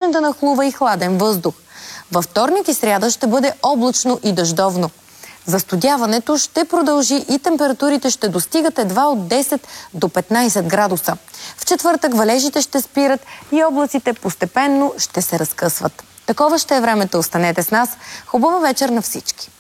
започне да нахлува и хладен въздух. Във вторник и сряда ще бъде облачно и дъждовно. Застудяването ще продължи и температурите ще достигат едва от 10 до 15 градуса. В четвъртък валежите ще спират и облаците постепенно ще се разкъсват. Такова ще е времето. Останете с нас. Хубава вечер на всички!